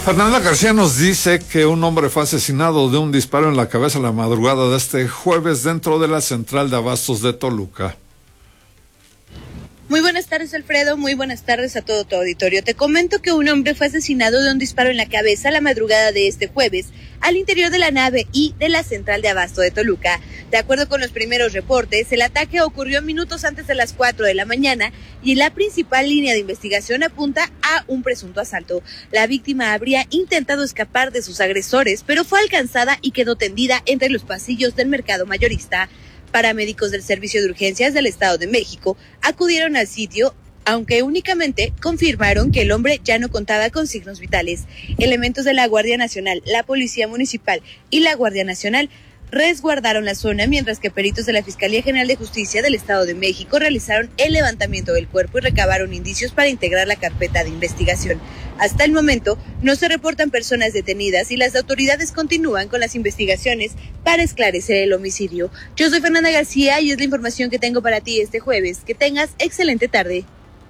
Fernanda García nos dice que un hombre fue asesinado de un disparo en la cabeza la madrugada de este jueves dentro de la central de abastos de Toluca. Muy buenas tardes, Alfredo. Muy buenas tardes a todo tu auditorio. Te comento que un hombre fue asesinado de un disparo en la cabeza la madrugada de este jueves al interior de la nave I de la central de abasto de Toluca. De acuerdo con los primeros reportes, el ataque ocurrió minutos antes de las 4 de la mañana y la principal línea de investigación apunta a un presunto asalto. La víctima habría intentado escapar de sus agresores, pero fue alcanzada y quedó tendida entre los pasillos del mercado mayorista. Paramédicos del Servicio de Urgencias del Estado de México acudieron al sitio, aunque únicamente confirmaron que el hombre ya no contaba con signos vitales. Elementos de la Guardia Nacional, la Policía Municipal y la Guardia Nacional resguardaron la zona, mientras que peritos de la Fiscalía General de Justicia del Estado de México realizaron el levantamiento del cuerpo y recabaron indicios para integrar la carpeta de investigación. Hasta el momento, no se reportan personas detenidas y las autoridades continúan con las investigaciones para esclarecer el homicidio. Yo soy Fernanda García y es la información que tengo para ti este jueves. Que tengas excelente tarde.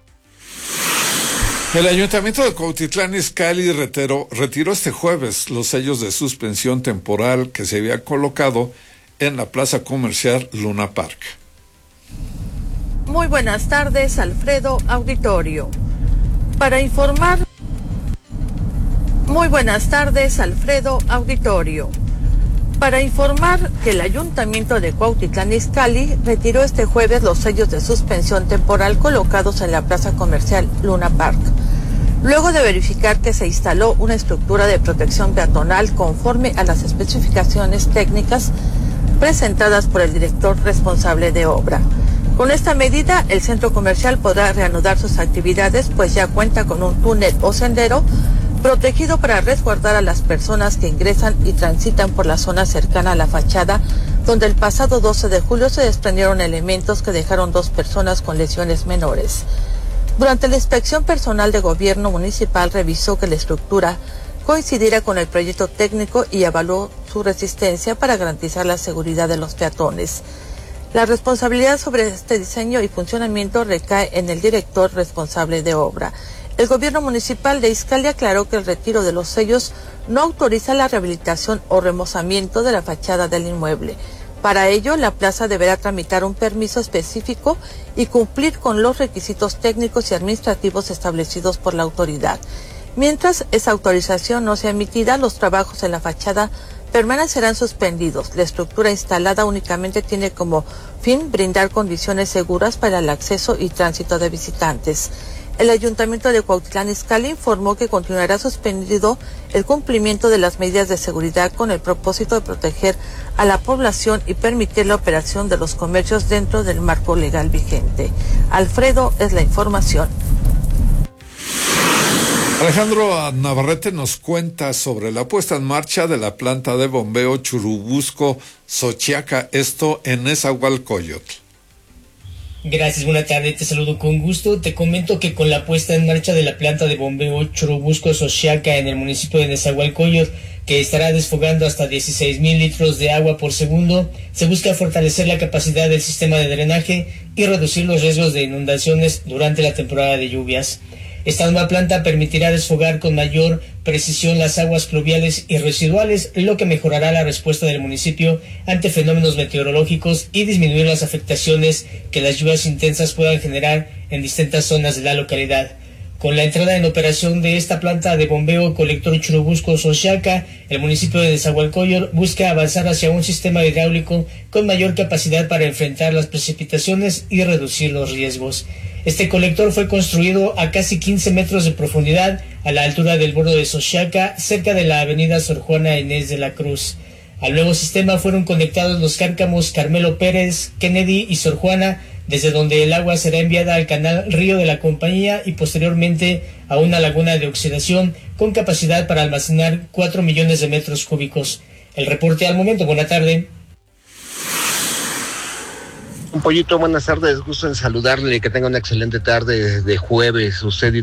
El Ayuntamiento de Cuautitlán Izcalli retiró este jueves los sellos de suspensión temporal que se había colocado en la plaza comercial Luna Park. Muy buenas tardes, Alfredo Auditorio. Muy buenas tardes, Alfredo Auditorio. Para informar que el Ayuntamiento de Cuautitlán Izcalli retiró este jueves los sellos de suspensión temporal colocados en la plaza comercial Luna Park, luego de verificar que se instaló una estructura de protección peatonal conforme a las especificaciones técnicas presentadas por el director responsable de obra. Con esta medida, el centro comercial podrá reanudar sus actividades, pues ya cuenta con un túnel o sendero protegido para resguardar a las personas que ingresan y transitan por la zona cercana a la fachada, donde el pasado 12 de julio se desprendieron elementos que dejaron 2 personas con lesiones menores. Durante la inspección, personal de gobierno municipal revisó que la estructura coincidiera con el proyecto técnico y evaluó su resistencia para garantizar la seguridad de los peatones. La responsabilidad sobre este diseño y funcionamiento recae en el director responsable de obra. El gobierno municipal de Izcalli aclaró que el retiro de los sellos no autoriza la rehabilitación o remozamiento de la fachada del inmueble. Para ello, la plaza deberá tramitar un permiso específico y cumplir con los requisitos técnicos y administrativos establecidos por la autoridad. Mientras esa autorización no sea emitida, los trabajos en la fachada permanecerán suspendidos. La estructura instalada únicamente tiene como fin brindar condiciones seguras para el acceso y tránsito de visitantes. El Ayuntamiento de Cuautitlán Izcalli informó que continuará suspendido el cumplimiento de las medidas de seguridad con el propósito de proteger a la población y permitir la operación de los comercios dentro del marco legal vigente. Alfredo, es la información. Alejandro Navarrete nos cuenta sobre la puesta en marcha de la planta de bombeo Churubusco-Xochiaca, esto en Nezahualcóyotl. Gracias, buena tarde, te saludo con gusto. Te comento que con la puesta en marcha de la planta de bombeo Churubusco-Xochiaca en el municipio de Nezahualcóyotl, que estará desfogando hasta 16,000 litros de agua por segundo, se busca fortalecer la capacidad del sistema de drenaje y reducir los riesgos de inundaciones durante la temporada de lluvias. Esta nueva planta permitirá desfogar con mayor precisión las aguas pluviales y residuales, lo que mejorará la respuesta del municipio ante fenómenos meteorológicos y disminuir las afectaciones que las lluvias intensas puedan generar en distintas zonas de la localidad. Con la entrada en operación de esta planta de bombeo colector Churubusco-Xochiaca, el municipio de Nezahualcóyotl busca avanzar hacia un sistema hidráulico con mayor capacidad para enfrentar las precipitaciones y reducir los riesgos. Este colector fue construido a casi 15 metros de profundidad a la altura del borde de Xochiaca, cerca de la avenida Sor Juana Inés de la Cruz. Al nuevo sistema fueron conectados los cárcamos Carmelo Pérez, Kennedy y Sor Juana, desde donde el agua será enviada al canal Río de la Compañía y posteriormente a una laguna de oxidación con capacidad para almacenar 4 millones de metros cúbicos. El reporte al momento, buena tarde. Un pollito, buenas tardes, gusto en saludarle, que tenga una excelente tarde de jueves, usted y